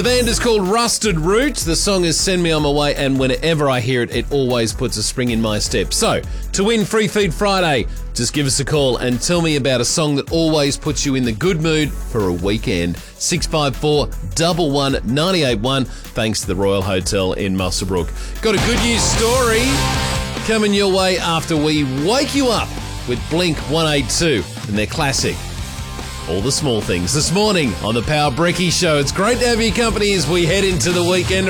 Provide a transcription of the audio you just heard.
The band is called Rusted Root. The song is Send Me On My Way, and whenever I hear it, it always puts a spring in my step. So, to win Free Feed Friday, just give us a call and tell me about a song that always puts you in the good mood for a weekend. 654 11 981, thanks to the Royal Hotel in Muswellbrook. Got a good news story coming your way after we wake you up with Blink 182 and their classic, All the Small Things. This morning on the Power Brekkie Show. It's great to have your company as we head into the weekend.